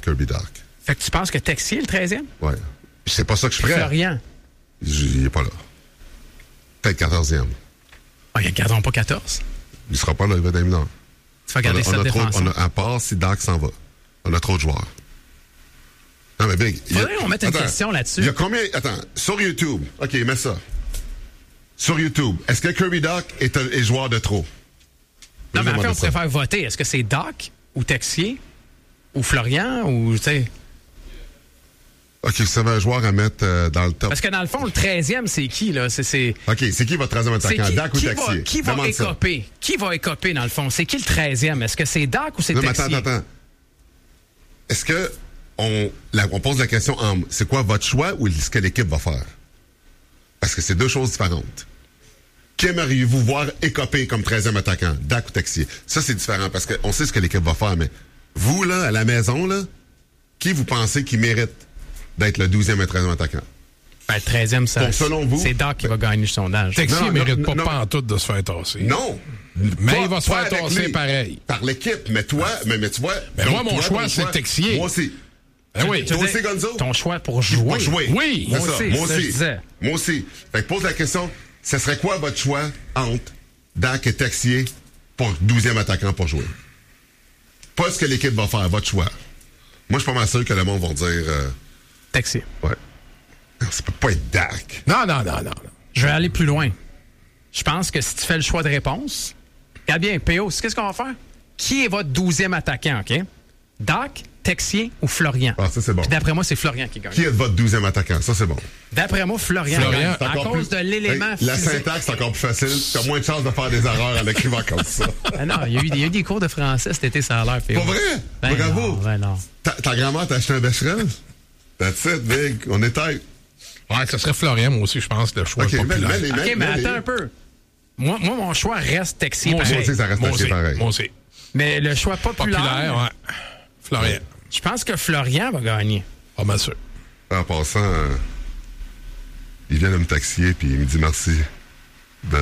Kirby Dach. Fait que tu penses que Texier est le 13e? Ouais. C'est pas ça que je ferais. Florian. Il n'est pas là. Peut-être 14e. Ah, ils ne garderont pas 14. Il ne sera pas là, il va être éminent. Tu vas garder 7 défenseurs. À part si Dach s'en va. On a trop de joueurs. Non, mais Big. Faudrait qu'on mette une question là-dessus. Il y a combien. Attends, sur YouTube. OK, mets ça. Sur YouTube, est-ce que Kirby Dach est joueur de trop? Non, mais en fait, on préfère voter. Est-ce que c'est Dach ou Texier ou Florian ou, tu sais. OK, vous savez un joueur à mettre dans le top. Parce que dans le fond, le 13e, c'est qui, là? OK, c'est qui votre 13e attaquant? Dach ou Texier? Qui va écoper? Qui va écoper, dans le fond? C'est qui le 13e? Est-ce que c'est Dach ou c'est Texier? Non, attends. Est-ce que on pose la question en c'est quoi votre choix ou ce que l'équipe va faire? Parce que c'est deux choses différentes. Qui aimeriez-vous voir écoper comme 13e attaquant? Dach ou Texier? Ça, c'est différent parce qu'on sait ce que l'équipe va faire, mais vous, là, à la maison, là, qui vous pensez qui mérite d'être le 12e et 13e attaquant? Ben, le 13e, ça, selon vous, c'est Dach qui va gagner le sondage. Texier ne mérite pas pantoute de se faire tasser. Non! Mais il va se faire tasser pareil. Par l'équipe. Mais toi, tu vois... Ben moi, mon choix, c'est Texier. Moi aussi. Ben oui. Toi aussi, Gonzo? Ton choix pour jouer. Pour jouer. Oui. Moi aussi. Fait que pose la question, ce serait quoi votre choix entre Dach et Texier pour 12e attaquant pour jouer? Pas ce que l'équipe va faire, votre choix. Moi, je suis pas mal sûr que le monde va dire... Texier. Ouais. Non, ça peut pas être Dach. Non. Je vais aller plus loin. Je pense que si tu fais le choix de réponse... Regarde bien, PO, qu'est-ce qu'on va faire? Qui est votre 12e attaquant, OK? Dach, Texier ou Florian? Ah, ça, c'est bon. Puis d'après moi, c'est Florian qui gagne. Qui est votre 12e attaquant? Ça, c'est bon. D'après moi, Florian gagne. À cause de l'élément physique. La syntaxe, c'est encore plus facile. Tu as moins de chances de faire des erreurs en écrivant comme ça. Ah non, il y a eu des cours de français cet été, ça a l'air. Pas vrai? Ben bravo. Non. Ta grand-mère t'a acheté un Becherel? That's it, Big. On est tête. Ouais, ce serait Florian, moi aussi, je pense, le choix populaire. Mais attends un peu. Moi, mon choix reste Texier. Moi aussi, ça reste Texier pareil. Moi aussi. Mais le choix populaire, ouais. Florian. Je pense que Florian va gagner. Pas mal sûr. En passant, il vient de me taxier puis il me dit merci de...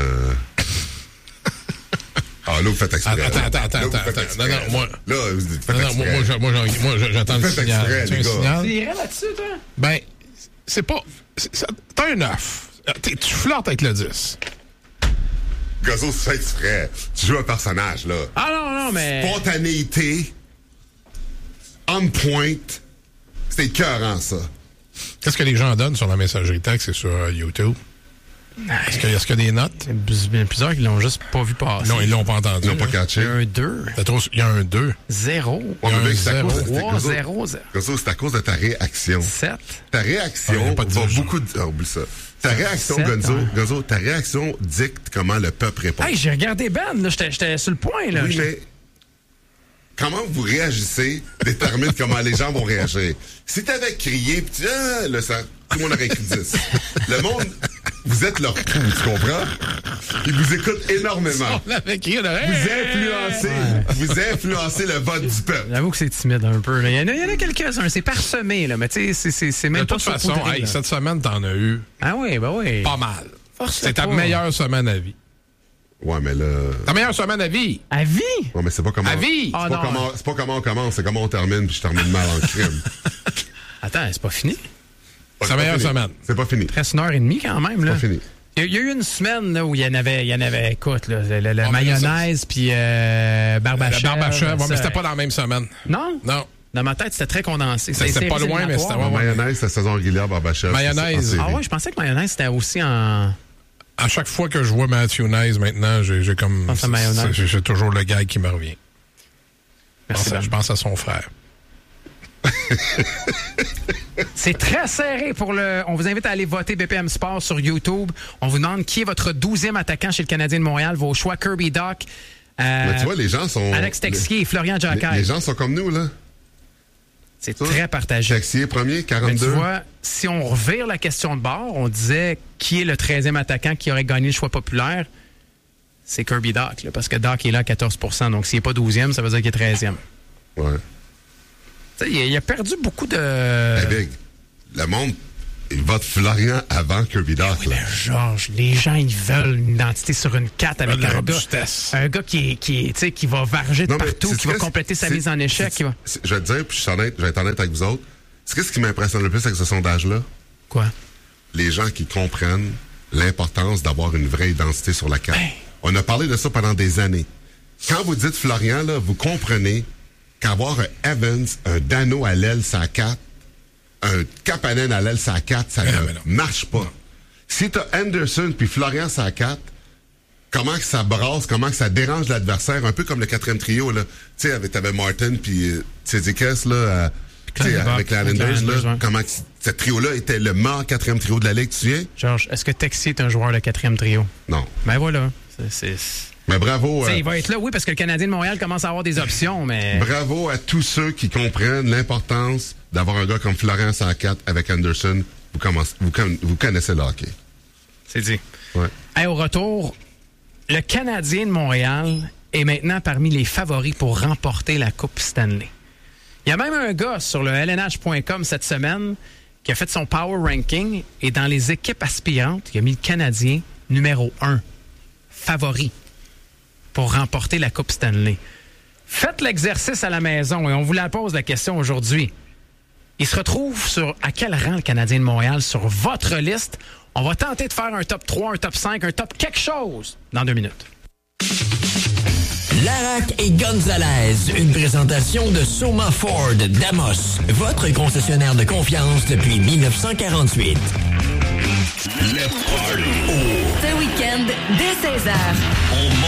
Ah, là, vous faites exprès. Attends. Non, moi... Là, vous faites exprès. Moi, j'attends le signal. Tu un signal? Tu irais là-dessus, toi? Ben, c'est pas... T'as un 9. Tu flirtes avec le 10. Gazzo, tu fais exprès. Tu joues un personnage, là. Ah non, mais... Spontanéité. On point. C'est écœurant, ça. Qu'est-ce que les gens donnent sur la messagerie texte et sur YouTube? Est-ce qu'il y a des notes? Il y en a plusieurs qui l'ont juste pas vu passer. Non, ils l'ont pas entendu. Ils l'ont pas catché. Il y a un 2. Il y a un 2. 0. Ouais, mais c'est 3, 0, 0. Gazzo, c'est à cause de ta réaction. 7. Ta réaction va beaucoup... oublie ça. Ta réaction, 7, Gonzo, ta réaction dicte comment le peuple répond. Hey, j'ai regardé Ben, là, j'étais sur le point, là. Oui, mais comment vous réagissez détermine comment les gens vont réagir. Si t'avais crié, pis tu là, ça, tout le monde aurait écrit 10. Le monde, vous êtes leur pouls, tu comprends? Ils vous écoutent énormément. On avait crié de Vous influencez le vote du peuple. J'avoue que c'est timide un peu. Là. Il y en a quelques-uns, c'est parsemé, là, mais tu sais, c'est même pas... De toute façon, cette semaine, t'en as eu... Ah oui, ben oui. Pas mal. C'est ta meilleure semaine à vie. Ouais, mais là... Ta meilleure semaine à vie. À vie? Ouais, mais c'est pas comment... À vie! C'est pas comment on commence, c'est comment on termine, puis je termine mal en crime. Attends, c'est pas fini? C'est ta meilleure semaine. C'est pas fini. Presque 1h30 quand même, là. C'est pas fini. Il y a eu une semaine là, où il y en avait écoute, là, le mayonnaise puis Barbachèvre. Barbachèvre, mais c'était pas dans la même semaine. Non? Non. Dans ma tête, c'était très condensé. C'était pas loin, mais c'était... Mayonnaise, c'est saison régulière, Barbachèvre. Mayonnaise. Ah ouais, je pensais que mayonnaise, c'était aussi en... À chaque fois que je vois Matthew Nice, maintenant, j'ai comme... J'ai toujours le gag qui me revient. Merci, je pense à son frère. C'est très serré pour le... On vous invite à aller voter BPM Sport sur YouTube. On vous demande qui est votre 12e attaquant chez le Canadien de Montréal. Vos choix, Kirby Dach, mais tu vois, les gens sont... Alex Texier et Florian Jacquet. Les gens sont comme nous, là. C'est très partagé. Texier, premier, 42. Mais tu vois, si on revire la question de bord, on disait qui est le 13e attaquant qui aurait gagné le choix populaire, c'est Kirby Dach, là, parce que Dach est là à 14 %. Donc, s'il n'est pas 12e, ça veut dire qu'il est 13e. Ouais. Il a perdu beaucoup de... Big, le monde il vote Florian avant Kirby Dach. Oui, mais Georges, les gens, ils veulent une identité sur une carte avec un gars qui va varger de partout, qui va compléter sa mise en échec. Je vais te dire, puis je vais être honnête avec vous autres, c'est qu'est-ce qui m'impressionne le plus avec ce sondage-là? Quoi? Les gens qui comprennent l'importance d'avoir une vraie identité sur la carte. Ben. On a parlé de ça pendant des années. Quand vous dites Florian, là, vous comprenez qu'avoir un Evans, un Dano à l'aile, ça 4, un Kapanen à l'aile, ça 4, ça ne marche pas. Non. Si tu as Anderson puis Florian, ça 4, comment que ça brasse, comment que ça dérange l'adversaire, un peu comme le 4e trio, là. Tu sais, t'avais Martin puis Tzedekes, là, avec les Islanders, là, comment que ce trio-là était le meilleur 4e trio de la Ligue, tu viens? Georges, est-ce que Texier est un joueur de 4e trio? Non. Ben voilà. Mais bravo. Il va être là, oui, parce que le Canadien de Montréal commence à avoir des options, mais. Bravo à tous ceux qui comprennent l'importance d'avoir un gars comme Florent 104 avec Anderson. Vous connaissez le hockey. C'est dit. Ouais. Hey, au retour, le Canadien de Montréal est maintenant parmi les favoris pour remporter la Coupe Stanley. Il y a même un gars sur le LNH.com cette semaine qui a fait son power ranking et dans les équipes aspirantes, il a mis le Canadien numéro 1, favori pour remporter la Coupe Stanley. Faites l'exercice à la maison et on vous la pose la question aujourd'hui. Il se retrouve à quel rang le Canadien de Montréal sur votre liste? On va tenter de faire un top 3, un top 5, un top quelque chose dans 2 minutes. Larac et Gonzalez, une présentation de Soma Ford d'Amos, votre concessionnaire de confiance depuis 1948. Le Party. Ce week-end, dès 16h.